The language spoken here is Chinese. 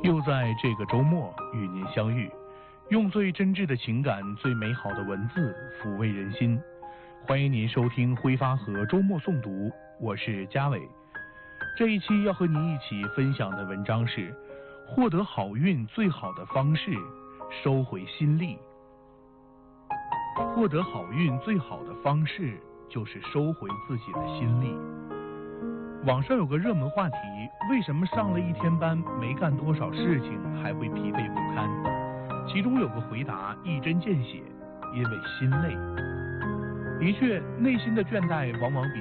又在这个周末与您相遇，用最真挚的情感、最美好的文字抚慰人心。欢迎您收听挥发河周末诵读，我是嘉伟。这一期要和您一起分享的文章是：获得好运最好的方式，收回心力。获得好运最好的方式就是收回自己的心力。网上有个热门话题，为什么上了一天班没干多少事情还会疲惫不堪？其中有个回答一针见血，因为心累。的确，内心的倦怠往往比